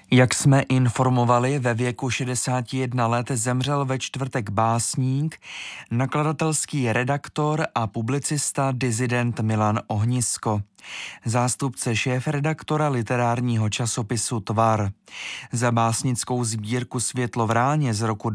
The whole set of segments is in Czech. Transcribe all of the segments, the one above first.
Jak jsme informovali, ve věku 61 let zemřel ve čtvrtek básník, nakladatelský redaktor a publicista disident Milan Ohnisko, zástupce šéfredaktora literárního časopisu Tvar. Za básnickou sbírku Světlo v ráně z roku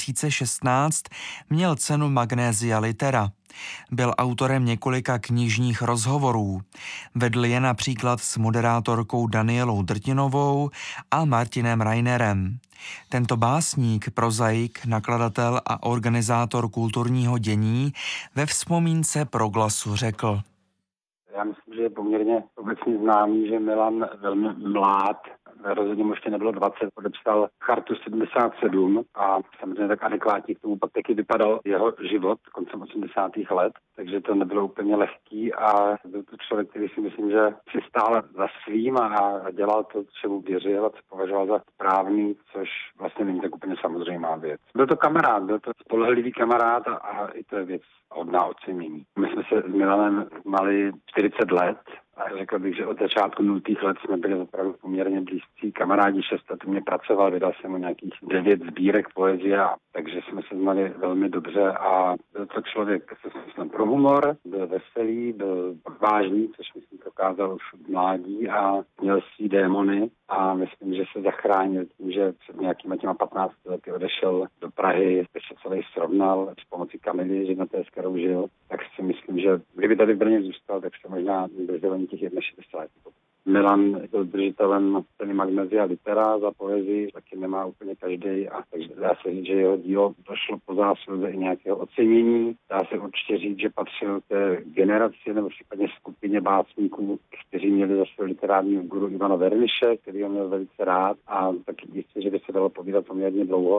2016 měl cenu Magnesia Litera. Byl autorem několika knižních rozhovorů. Vedl je například s moderátorkou Danielou Drtinovou a Martinem Rainerem. Tento básník, prozaik, nakladatel a organizátor kulturního dění ve vzpomínce Proglasu řekl: Já myslím, že je poměrně obecně známý, že Milan velmi mlád, rozhodně mu ještě nebylo 20, podepsal Chartu 77 a samozřejmě tak adekvátně k tomu pak taky vypadal jeho život koncem 80. let, takže to nebylo úplně lehký a byl to člověk, který si myslím, že si stál za svým a dělal to, čemu věřil a co považoval za správný, což vlastně není tak úplně samozřejmá věc. Byl to kamarád, byl to spolehlivý kamarád a i to je věc hodná ocenění. My jsme se s Milanem znali 40 let a řekl bych, že od začátku 0. let jsme byli opravdu poměrně blízcí kamarádi. 6 let mě pracoval, vydal jsem mu nějakých 9 sbírek poezie, takže jsme se znali velmi dobře a byl to člověk se smyslem pro humor, byl veselý, byl vážný, což myslím prokázal už v mládí a měl svý démony a myslím, že se zachránil tím, že před nějakýma 15 lety odešel do Prahy, kde se celý srovnal s pomocí Kamily, žena, s kterou žil, tak si myslím, že kdyby tady v Brně zůstal, tak se možná držel těch 61. Milan byl držitelem ceny Magnesia Litera za poezii, taky nemá úplně každý, a takže dá se říct, že jeho dílo došlo po zásluze i nějakého ocenění. Dá se určitě říct, že patřil té generaci nebo případně skupině básníků, kteří měli za svého literárního guru Ivana Verniše, který ho měl velice rád a taky jistě, že by se dalo povídat poměrně dlouho.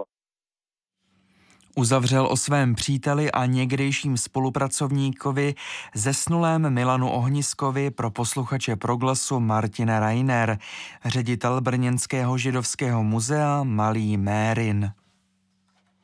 Uzavřel o svém příteli a někdejším spolupracovníkovi zesnulém Milanu Ohniskovi pro posluchače Proglasu Martin Rainer, ředitel brněnského židovského muzea Malý Mérin.